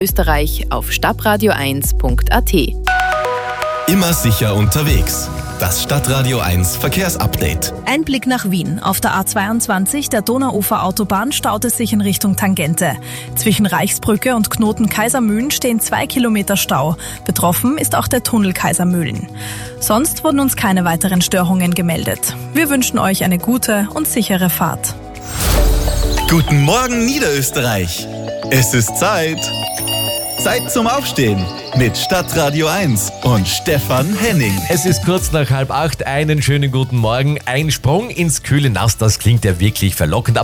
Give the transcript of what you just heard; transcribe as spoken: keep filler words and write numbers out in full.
Österreich auf stabradio eins punkt a t. Immer sicher unterwegs. Das Stadtradio eins Verkehrsupdate. Ein Blick nach Wien. Auf der A zweiundzwanzig, der Donauuferautobahn, staut es sich in Richtung Tangente. Zwischen Reichsbrücke und Knoten Kaisermühlen stehen zwei Kilometer Stau. Betroffen ist auch der Tunnel Kaisermühlen. Sonst wurden uns keine weiteren Störungen gemeldet. Wir wünschen euch eine gute und sichere Fahrt. Guten Morgen, Niederösterreich. Es ist Zeit. Zeit zum Aufstehen mit Stadtradio eins und Stefan Henning. Es ist kurz nach halb acht, einen schönen guten Morgen. Ein Sprung ins kühle Nass, das klingt ja wirklich verlockend.